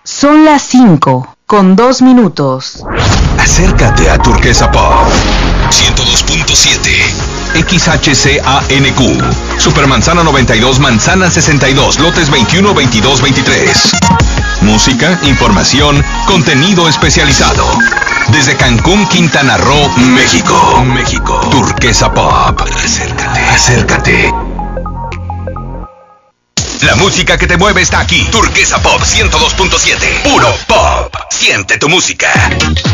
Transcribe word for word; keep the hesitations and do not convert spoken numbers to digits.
Son las cinco, con dos minutos. Acércate a Turquesa Pop. ciento dos punto siete. X H C A N Q. Supermanzana noventa y dos, Manzana sesenta y dos, lotes veintiuno, veintidós, veintitrés. Música, información, contenido especializado. Desde Cancún, Quintana Roo, México. México. Turquesa Pop. Acércate. Acércate. La música que te mueve está aquí. Turquesa Pop ciento dos punto siete. Puro pop. Siente tu música.